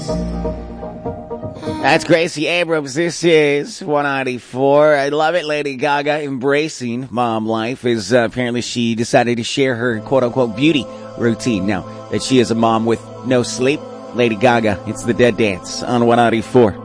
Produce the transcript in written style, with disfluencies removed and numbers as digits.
That's Gracie Abrams. This is 194. I love it. Lady Gaga embracing mom life is apparently she decided to share her quote-unquote beauty routine now that she is a mom with no sleep. Lady Gaga, it's the Dead Dance on 194.